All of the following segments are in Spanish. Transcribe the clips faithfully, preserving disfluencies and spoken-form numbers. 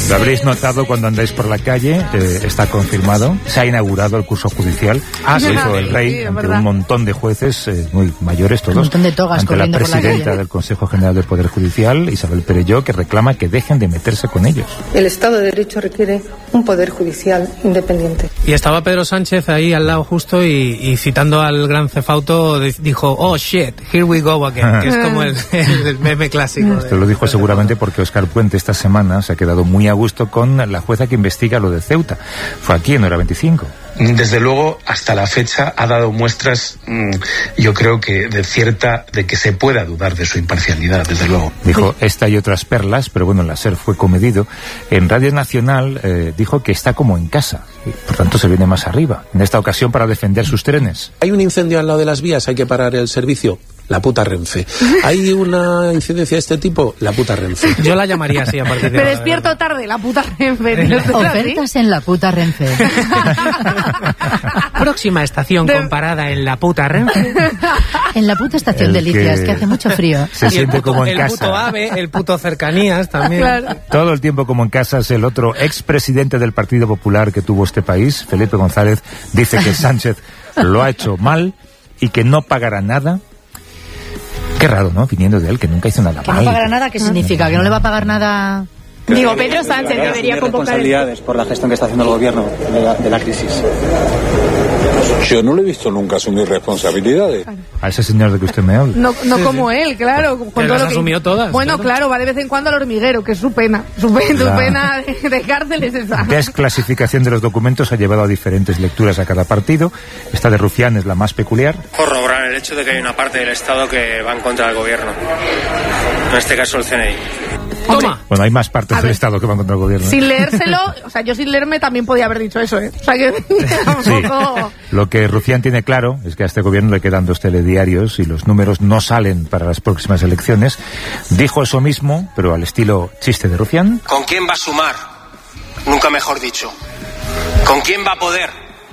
Lo habréis notado cuando andáis por la calle, eh, está confirmado, se ha inaugurado el curso judicial, ah, lo sí, hizo el rey sí, ante un montón de jueces eh, muy mayores todos, un montón de togas ante la presidenta la del Consejo General del Poder Judicial, Isabel Perelló, que reclama que dejen de meterse con ellos. El Estado de Derecho requiere un poder judicial independiente. Y estaba Pedro Sánchez ahí al lado justo y, y citando al gran cefauto dijo, oh shit, here we go again, que es como el, el meme clásico. Esto lo dijo seguramente porque Óscar Puente esta semana se ha quedado muy a gusto con la jueza que investiga lo de Ceuta. Fue aquí en Hora veinticinco. Desde luego, hasta la fecha ha dado muestras, mmm, yo creo que de cierta, de que se pueda dudar de su imparcialidad, desde luego. Dijo esta y otras perlas, pero bueno, la SER fue comedido. En Radio Nacional eh, dijo que está como en casa, y por tanto se viene más arriba, en esta ocasión para defender sus trenes. Hay un incendio al lado de las vías, hay que parar el servicio. La puta Renfe. ¿Hay una incidencia de este tipo? La puta Renfe. Yo la llamaría así a partir de Me despierto tarde, la puta Renfe. Tío, ofertas en la puta Renfe. Próxima estación de... comparada en la puta Renfe. En la puta estación el de Licias, que... que hace mucho frío. Se siente puto, como en el casa. El puto AVE, el puto Cercanías también. Claro. Todo el tiempo como en casa. Es el otro expresidente del Partido Popular que tuvo este país, Felipe González, dice que Sánchez lo ha hecho mal y que no pagará nada. Qué raro, ¿no? Viniendo de él, que nunca hizo nada que mal. ¿Que no pagará nada? ¿Qué significa? ¿Que no le va a pagar nada? Digo, Pedro Sánchez debería convocar... responsabilidades por la gestión que está haciendo el gobierno de la, de la crisis. Yo no le he visto nunca asumir responsabilidades. A ese señor de que usted me habla. No, no sí, como sí. él, claro. Con que todo las lo que... asumió todas. Bueno, claro. claro, va de vez en cuando al hormiguero, que es su pena. Su pena, Claro. su pena de, de cárcel es esa. Desclasificación de los documentos ha llevado a diferentes lecturas a cada partido. Esta de Rufián es la más peculiar. Corroborar el hecho de que hay una parte del Estado que va en contra del gobierno. En este caso el C N I. Toma. Bueno, hay más partes del Estado que van contra el gobierno. Sin leérselo, o sea, yo sin leerme también podía haber dicho eso, ¿eh? O sea, que tampoco... Sí. Lo que Rufián tiene claro es que a este gobierno le quedan dos telediarios y los números no salen para las próximas elecciones. Dijo eso mismo, pero al estilo chiste de Rufián. ¿Con quién va a sumar? Nunca mejor dicho. ¿Con quién va a poder?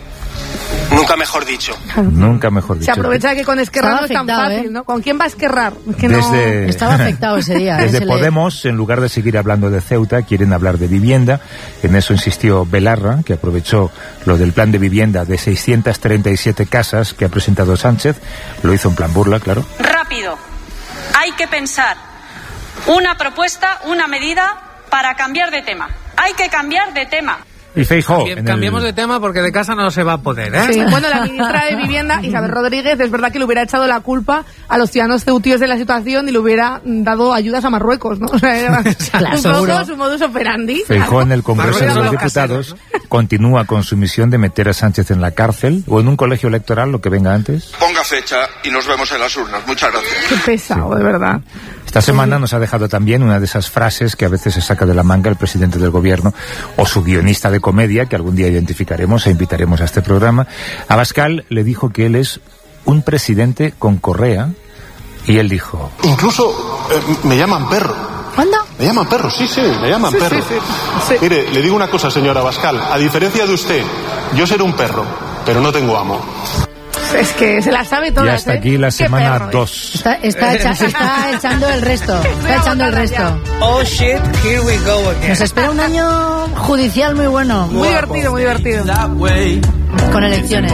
Nunca mejor dicho. Nunca mejor dicho. Se aprovecha de que con Esquerra Estaba no es tan afectado, fácil, ¿eh? ¿no? ¿Con quién va a esquerrar? Que Desde... no... Estaba afectado ese día. Desde ese Podemos, le... en lugar de seguir hablando de Ceuta, quieren hablar de vivienda. En eso insistió Belarra, que aprovechó lo del plan de vivienda de seiscientas treinta y siete casas que ha presentado Sánchez. Lo hizo en plan burla, claro. Rápido. Hay que pensar una propuesta, una medida para cambiar de tema. Hay que cambiar de tema. Y Feijóo. Cambi- cambiemos el... de tema porque de casa no se va a poder, ¿eh? Sí, bueno, la ministra de Vivienda, Isabel Rodríguez, es verdad que le hubiera echado la culpa a los ciudadanos ceutíes de la situación y le hubiera dado ayudas a Marruecos, ¿no? O sea, era claro, un seguro. poco su modus operandi. Feijóo Claro. en el Congreso de los Marruecos Diputados casero, ¿no? continúa con su misión de meter a Sánchez en la cárcel o en un colegio electoral, lo que venga antes. Ponga fecha y nos vemos en las urnas. Muchas gracias. Qué pesado, de verdad. Esta semana nos ha dejado también una de esas frases que a veces se saca de la manga el presidente del gobierno o su guionista de comedia, que algún día identificaremos e invitaremos a este programa. Abascal le dijo que él es un presidente con correa y él dijo... Incluso eh, me llaman perro. ¿Cuándo? Me llaman perro, sí, sí, me llaman Sí, perro. sí, sí, sí. Mire, le digo una cosa, señora Abascal. A diferencia de usted, yo seré un perro, pero no tengo amo. Es que se la sabe todas, Y hasta ¿eh? aquí la Qué semana perro, ¿eh? dos. Está, está, echa- está echando el resto. Está echando el resto. Oh shit, here we go again. Nos espera un año judicial muy bueno. Muy divertido, muy divertido. Con elecciones.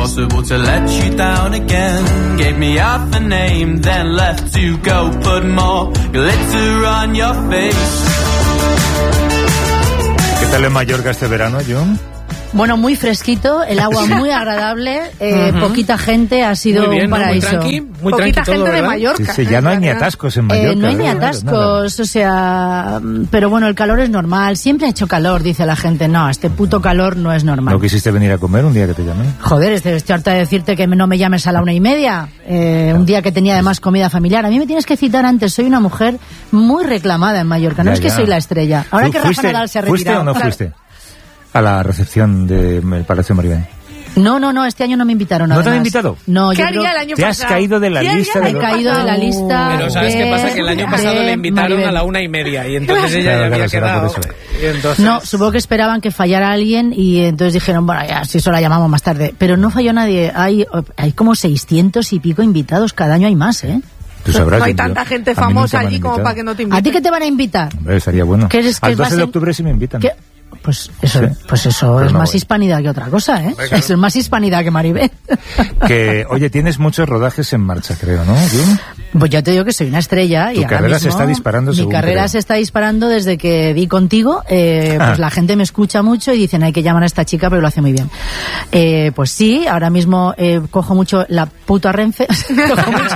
¿Qué tal en Mallorca este verano, John? Bueno, muy fresquito, el agua muy agradable, eh, Ujú. poquita gente, ha sido Muy bien, un ¿no? Muy paraíso. tranqui, muy Poquita tranqui todo, gente de ¿verdad? Mallorca. Sí, sí, ya no hay ni atascos en Mallorca. Eh, no hay ni ¿verdad? Nada. atascos, o sea, pero bueno, el calor es normal, siempre ha hecho calor, dice la gente. No, este puto calor no es normal. ¿No quisiste venir a comer un día que te llamé? Joder, estoy estoy harta de decirte que no me llames a la una y media, eh, un día que tenía además comida familiar. A mí me tienes que citar antes, soy una mujer muy reclamada en Mallorca, no Ya, es que ya. soy la estrella. Ahora ¿Tú que Rafa fuiste, Nadal se ha ¿Fuiste retirado. o no Claro. fuiste a la recepción del Palacio Maribén? No, no, no, este año no me invitaron. ¿No te han además. invitado? No, ¿Qué yo haría creo... el año Te has pasado? caído de la ¿Qué haría lista el de año He caído de la pasado? lista. Pero ¿sabes qué de- pasa? Que el año pasado de le invitaron Maribel. a la una y media y entonces ella Claro, ya había claro, será quedado. por eso. Y entonces... No, supongo que esperaban que fallara alguien y entonces dijeron, bueno, ya, si eso la llamamos más tarde. Pero no falló nadie. Hay, hay como seiscientos y pico invitados, cada año hay más, ¿eh? Tú sabrás, no hay yo- tanta gente a mí nunca famosa me han allí como invitado. para que no te ¿A inviten. ti qué te van a invitar? Hombre, estaría bueno. ¿Qué es- qué Al vas doce de en- octubre sí me invitan. ¿Qué? Pues eso, Sí. pues eso Pero es no más voy. hispanidad que otra cosa, ¿eh? Es más hispanidad que Maribel. Que, oye, tienes muchos rodajes en marcha, creo, ¿no? Jun? Pues ya te digo que soy una estrella Tu y ahora carrera se mismo está disparando, mi según carrera creo. se está disparando desde que vi contigo. Eh, Ah. Pues la gente me escucha mucho y dicen hay que llamar a esta chica porque lo hace muy bien. Eh, pues sí, ahora mismo eh, cojo mucho la puta Renfe. Cojo mucho.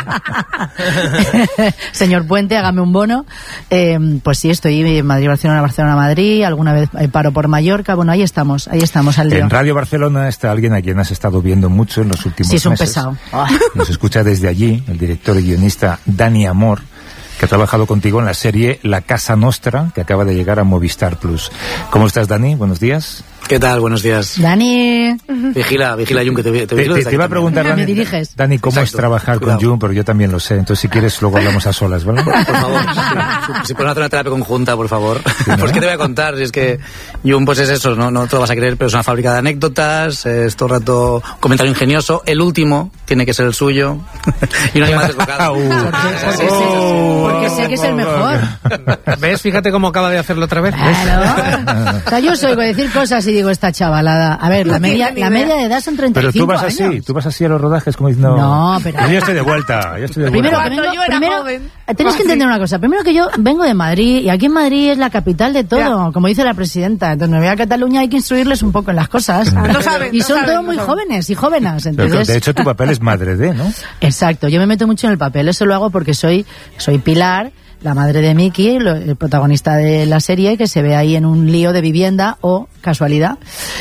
Señor Puente, hágame un bono. Eh, pues sí, estoy en Madrid, Barcelona, Barcelona, Madrid. Alguna vez eh, paro por Mallorca. Bueno, ahí estamos, ahí estamos al lío. En Radio Barcelona está alguien a quien has estado viendo mucho en los últimos Sí, es un meses. pesado. Ah. Nos escucha desde allí el director y guionista Dani Amor, que ha trabajado contigo en la serie La Casa Nostra, que acaba de llegar a Movistar Plus. ¿Cómo estás, Dani? Buenos días. ¿Qué tal? Buenos días. Dani. Vigila, vigila, Jun, que te, te, Te, vigilo te- desde te iba a aquí preguntar, ¿Me Dani, diriges? Dani, ¿cómo Exacto. es trabajar Cuidado. con Jun? Pero yo también lo sé. Entonces, si quieres, luego hablamos a solas, ¿vale? también. Por favor, si, si podemos hacer una terapia conjunta, por favor. Pues qué te voy a contar, si es que Jun, pues es eso, no, no te lo vas a creer, pero es una fábrica de anécdotas, es todo el rato un comentario ingenioso, el último tiene que ser el suyo, y no hay más desbocado. Uh. Porque, Oh. porque sé que es el mejor. ¿Ves? Fíjate cómo acaba de hacerlo otra vez. Claro. O sea, yo soy de decir cosas y digo, esta chavalada. A ver, la No media, tiene ni la idea. media de edad son treinta y Pero cinco tú vas años. así, tú vas así a los rodajes como diciendo... No, pero- Yo ya estoy de vuelta, ya estoy de Primero, vuelta. que Cuando vengo, yo era primero joven. tenéis que entender una cosa. Primero que yo vengo de Madrid y aquí en Madrid es la capital de todo, Ya. como dice la presidenta. Entonces me voy a Cataluña, hay que instruirles un poco en las cosas. No saben, y no son saben, todos no muy saben. jóvenes y jóvenes. Pero, Entonces, de hecho, tu papel es madre de, ¿no? exacto, yo me meto mucho en el papel. Eso lo hago porque soy, soy Pilar, la madre de Miki, lo- el protagonista de la serie, que se ve ahí en un lío de vivienda o casualidad.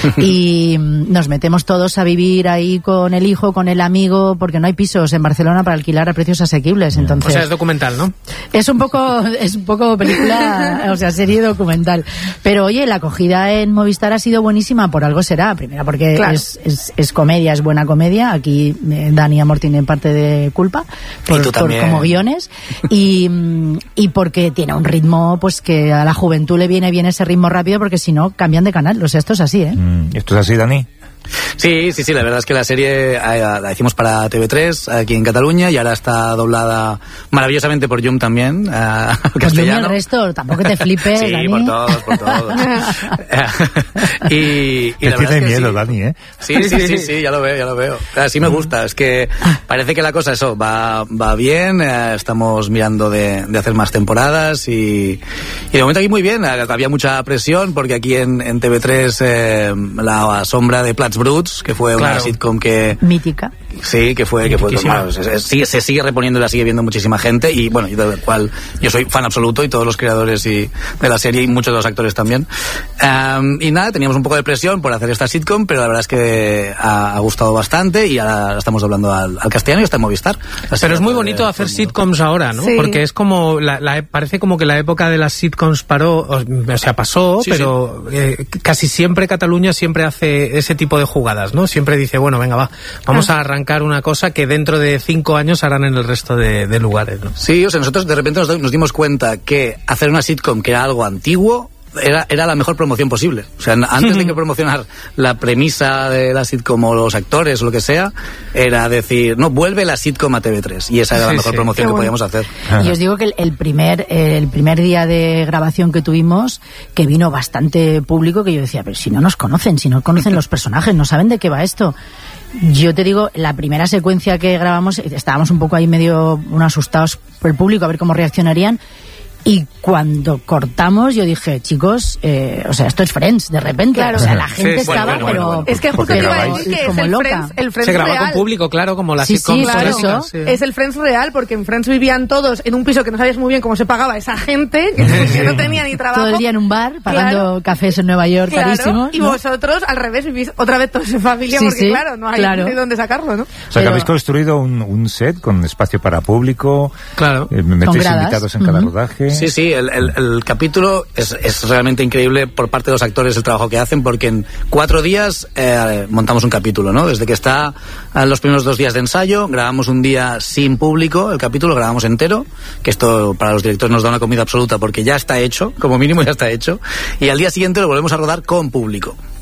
Y mm, nos metemos todos a vivir ahí con el hijo, con el amigo, porque no hay pisos en Barcelona para alquilar a precios asequibles. Entonces, O sea, es documental, ¿no? es un poco, es un poco película, o sea, serie documental. Pero oye, la acogida en Movistar ha sido buenísima, por algo será. Primero porque Claro. es, es, es comedia, es buena comedia. Aquí eh, Dani Amor tiene parte de culpa por, tú por también. como guiones. Y, mm, y porque tiene un ritmo, pues que a la juventud le viene bien ese ritmo rápido, porque si no, cambian de canal. O sea, esto es así, ¿eh? Mm, ¿Esto es así, Dani? Sí, sí, sí, la verdad es que la serie eh, la hicimos para T V tres aquí en Cataluña y ahora está doblada maravillosamente por Jum también, eh, al Pues dime el castellano. resto, tampoco te flipes, Sí, Dani. por todos, por todos. y, y Te la verdad tiene es que miedo, sí. Dani, ¿eh? Sí, sí, sí, sí, ya lo veo, ya lo veo. Así me gusta, es que parece que la cosa, eso, va, va bien, eh, estamos mirando de, de hacer más temporadas y, y de momento aquí muy bien, eh, había mucha presión porque aquí en, en T V tres eh, la sombra de Plats Bruts, que fue una Claro. sitcom que... Mítica. Sí, que fue, que fue Mitiquísima. bueno, se, se- sigue- se sigue reponiendo y la sigue viendo muchísima gente y bueno, y del cual yo soy fan absoluto y todos los creadores y de la serie y muchos de los actores también. Am, y nada, teníamos un poco de presión por hacer esta sitcom, pero la verdad es que ha, ha gustado bastante y ahora la estamos doblando al, al castellano y está en Movistar. Así Pero es que, muy eh, bonito hacer sitcoms ahora, ¿no? Sí. Porque es como, la, la- parece como que la época de las sitcoms paró, o, o sea, pasó, Sí, pero eh, casi siempre Cataluña siempre hace ese tipo de jugadas, ¿no? Siempre dice, bueno, venga, va, vamos a arrancar una cosa que dentro de cinco años harán en el resto de, de lugares, ¿no? Sí, o sea, nosotros de repente nos, nos dimos cuenta que hacer una sitcom que era algo antiguo era, era la mejor promoción posible. O sea, antes de que promocionar la premisa de la sitcom o los actores o lo que sea, era decir, no, vuelve la sitcom a T V tres. Y esa era la Sí, mejor sí. promoción Qué que bueno. podíamos hacer. Y os digo que el, el primer eh, el primer día de grabación que tuvimos, que vino bastante público, que yo decía, pero si no nos conocen, si no conocen los personajes, no saben de qué va esto. Yo te digo, la primera secuencia que grabamos, estábamos un poco ahí medio unos asustados por el público, a ver cómo reaccionarían. Y cuando cortamos, yo dije, chicos, eh, o sea, esto es Friends, de repente. Claro. O sea, la Sí, gente sí, bueno, estaba, bueno, pero... bueno, Es que justo Porque te iba a grabáis decir que es como el loca. Friends, el Friends Se graba real. con público, claro, como las Sí, sitcoms sí, Claro, clásicas, sí. es el Friends real, porque en Friends vivían todos en un piso que no sabías muy bien cómo se pagaba esa gente, que, que no tenía ni trabajo. todo el día en un bar, pagando Claro. cafés en Nueva York Claro, carísimos. y ¿no? vosotros al revés vivís otra vez todos en familia, Sí, porque sí, claro, no hay claro. de dónde sacarlo, ¿no? O sea, que Pero- habéis construido un, un set con espacio para público, Claro. eh, me metéis gradas. invitados en cada Ujú. rodaje. Sí, sí, el, el, el capítulo es, es realmente increíble por parte de los actores el trabajo que hacen, porque en cuatro días eh, montamos un capítulo, ¿no? Desde que está a los primeros dos días de ensayo, grabamos un día sin público, el capítulo grabamos entero, que esto para los directores nos da una comida absoluta porque ya está hecho, como mínimo ya está hecho, y al día siguiente lo volvemos a rodar con público.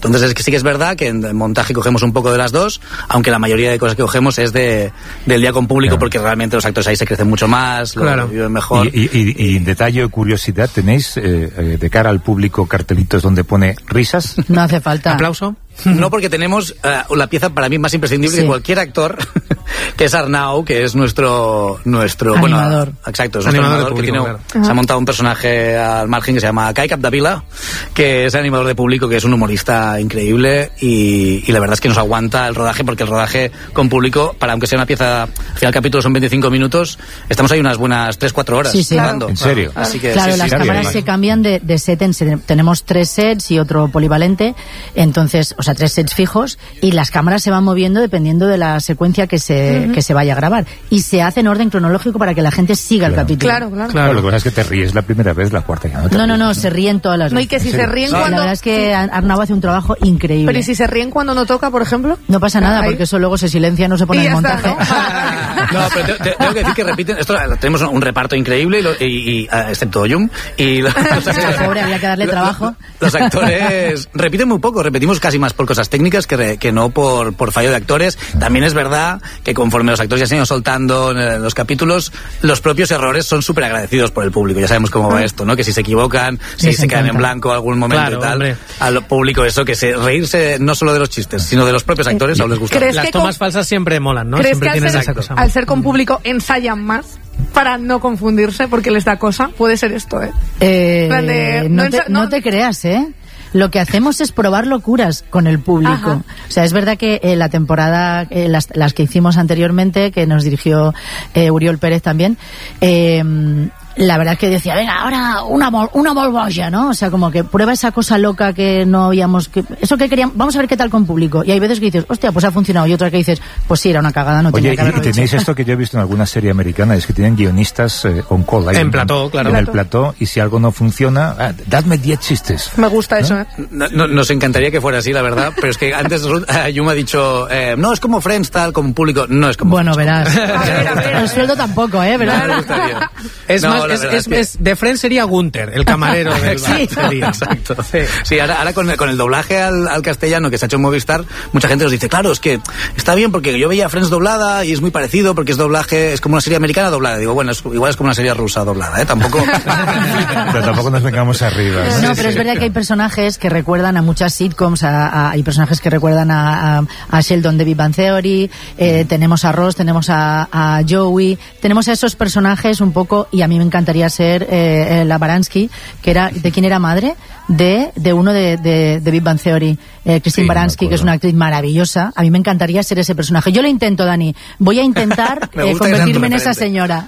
Entonces es que sí que es verdad que en montaje cogemos un poco de las dos, aunque la mayoría de cosas que cogemos es de del día con público, claro. porque realmente los actores ahí se crecen mucho más, claro. lo viven mejor. Y, y, y, y en detalle o curiosidad, ¿tenéis eh, de cara al público cartelitos donde pone risas? No hace falta. ¿Aplauso? No, porque tenemos uh, la pieza para mí más imprescindible sí. de cualquier actor, que es Arnau, que es nuestro nuestro animador. Bueno, exacto, es nuestro animador, animador público, que tiene, claro. se ha montado un personaje al margen que se llama Kai Capdevila, que es el animador de público, que es un humorista increíble y, y la verdad es que nos aguanta el rodaje, porque el rodaje con público, para aunque sea una pieza, al final el capítulo son veinticinco minutos, estamos ahí unas buenas tres cuatro horas sí, sí. rodando. ¿En serio? Claro, Así que, claro sí, las sí, cámaras bien. se cambian de, de set en set. Tenemos tres sets y otro polivalente, entonces, o sea, tres sets fijos, y las cámaras se van moviendo dependiendo de la secuencia que se, uh-huh. que se vaya a grabar. Y se hace en orden cronológico para que la gente siga claro. el capítulo. Claro, claro. Claro, lo que pasa es que te ríes la primera vez, la cuarta ya no te No, no, no, ríes, se ríen todas las veces. No, y que si se ríen cuando... La verdad es que Arnau hace un trabajo increíble. Pero ¿y si se ríen cuando no toca, por ejemplo? No pasa nada, Ahí. porque eso luego se silencia, no se pone en el montaje. Está, ¿no? No, pero te, te, tengo que decir que repiten, esto tenemos un reparto increíble, y, lo, y, y uh, excepto Yum, y los, los actores, pobre, había que darle trabajo. Los, los actores repiten muy poco, repetimos casi más por cosas técnicas que, re, que no por, por fallo de actores. También es verdad que conforme los actores ya se han ido soltando en los capítulos, los propios errores son súper agradecidos por el público. Ya sabemos cómo va esto, ¿no? Que si se equivocan, si Les se encanta. quedan en blanco algún momento claro, y tal, hombre. al público eso, que se reírse no solo de los chistes, sino de los propios actores, aún les gusta. Las tomas con... falsas siempre molan, ¿no? ¿Crees Siempre que tienen al esa ser, cosa. al ser con público ensayan más para no confundirse porque les da cosa? Puede ser esto, ¿eh? eh de, no, no, te, no, no te creas, ¿eh? Lo que hacemos es probar locuras con el público. Ajá. O sea, es verdad que eh, la temporada, eh, las, las que hicimos anteriormente, que nos dirigió eh, Uriol Pérez también, eh, la verdad es que decía, venga, ahora una mol, una molboya, ¿no? O sea, como que prueba esa cosa loca que no habíamos... Que, eso que queríamos, vamos a ver qué tal con público. Y hay veces que dices, hostia, pues ha funcionado. Y otras que dices, pues sí, era una cagada, no Oye, tenía que haberlo y tenéis hecho. esto que yo he visto en alguna serie americana, es que tienen guionistas eh, on call. Ahí en en plató, claro. En el plató, y si algo no funciona, ah, dadme diez chistes. Me gusta ¿no? eso, ¿eh? No, no, nos encantaría que fuera así, la verdad, pero es que antes uh, Yum ha dicho, eh, no, es como Friends, tal, como público. No es como Bueno, Friends, verás. A ver, a ver. El sueldo tampoco, ¿eh? ¿Verdad? No, me gustaría. Es No, más, la es, verdad es, es que- es- de Friends sería Gunther, el camarero del bar. Sí. Sería. Exacto. Sí, ahora, ahora con, el, con el doblaje al, al castellano que se ha hecho en Movistar, mucha gente nos dice, claro, es que está bien porque yo veía Friends doblada y es muy parecido porque es doblaje, es como una serie americana doblada. Digo, bueno, es, igual es como una serie rusa doblada, ¿eh? Tampoco... Pero tampoco nos vengamos arriba. No, no, pero es verdad que hay personajes que recuerdan a muchas sitcoms, a, a- hay personajes que recuerdan a, a, a Sheldon de Big Bang Theory, eh, tenemos a Ross, tenemos a, a Joey, tenemos a esos personajes un poco, y a mí me encantaría ser eh, eh, la Baranski, que era, ¿de quién era madre? De, de uno de, de, de Big Bang Theory, eh, Christine Sí, Baranski, me que es acuerdo. una actriz maravillosa. A mí me encantaría ser ese personaje. Yo lo intento, Dani. Voy a intentar Me eh, gusta que seas tu convertirme en esa referente. señora.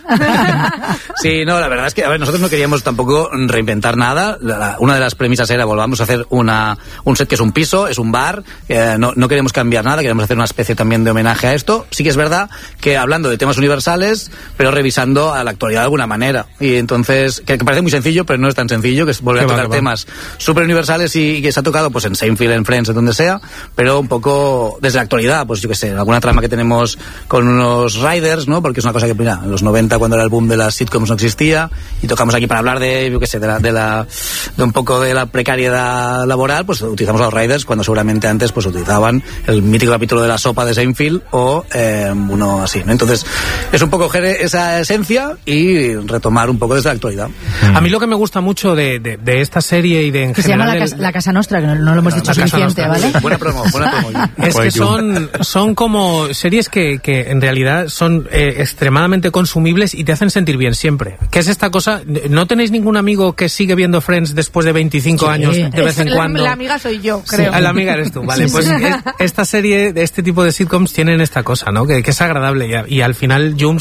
Sí, no, la verdad es que, a ver, nosotros no queríamos tampoco reinventar nada. La- la- una de las premisas era, volvamos a hacer una, un set que es un piso, es un bar, eh, no, no queremos cambiar nada, queremos hacer una especie también de homenaje a esto. Sí que es verdad que hablando de temas universales, pero revisando a la actualidad de alguna manera. Y entonces, que, que parece muy sencillo, pero no es tan sencillo, que es volver a Qué va, tocar qué va. temas súper universales y, y que se ha tocado pues en Seinfeld, en Friends, en donde sea, pero un poco desde la actualidad, pues yo que sé, alguna trama que tenemos con unos riders, ¿no? Porque es una cosa que, mira, en los noventa, cuando era el boom de las sitcoms, no existía, y tocamos aquí para hablar de, yo que sé, de la, de la, de un poco de la precariedad laboral, pues utilizamos a los riders cuando seguramente antes pues utilizaban el mítico capítulo de la sopa de Seinfeld o eh, uno así, ¿no? Entonces, es un poco coger esa esencia y retomar un poco desde la actualidad. A mí lo que me gusta mucho de, de, de esta serie y de en Que se llama general la el- casa, la casa Nostra, que no, no lo hemos dicho La Casa suficiente, Nostra. ¿vale? Buena promo, buena promo. es que son, son como series que, que en realidad son eh, extremadamente consumibles y te hacen sentir bien siempre. ¿Qué es esta cosa? ¿No tenéis ningún amigo que sigue viendo Friends después de veinticinco Sí. años de vez en la, cuando? la amiga soy yo, creo. Ah, la amiga eres tú, vale. Sí, Pues sí. es- esta serie, de este tipo de sitcoms tienen esta cosa, ¿no? Que, que es agradable y, a- y al final Jum